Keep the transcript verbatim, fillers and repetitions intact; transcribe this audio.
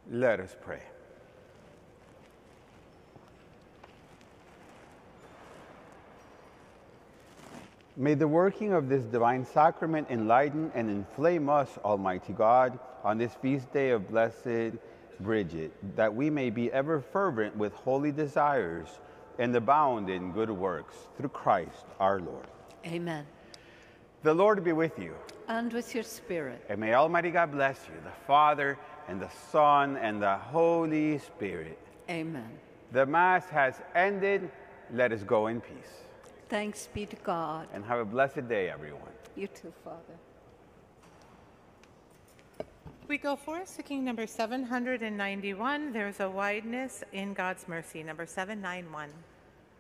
Let us pray. May the working of this divine sacrament enlighten and inflame us, Almighty God, on this feast day of Blessed Bridget, that we may be ever fervent with holy desires and abound in good works, through Christ our Lord. Amen. The Lord be with you. And with your spirit. And may Almighty God bless you, the Father, and the Son, and the Holy Spirit. Amen. The Mass has ended. Let us go in peace. Thanks be to God. And have a blessed day, everyone. You too, Father. We go forth, singing number seven hundred ninety-one, There's a Wideness in God's Mercy, number seven ninety-one.